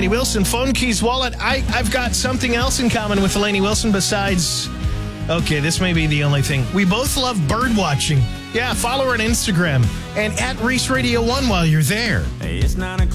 Lainey Wilson. Phone keys, wallet. I've got something else in common with Lainey Wilson besides... Okay, this may be the only thing. We both love bird watching. Yeah, follow her on Instagram and at Reese Radio 1 while you're there. Hey, it's 9 o'clock.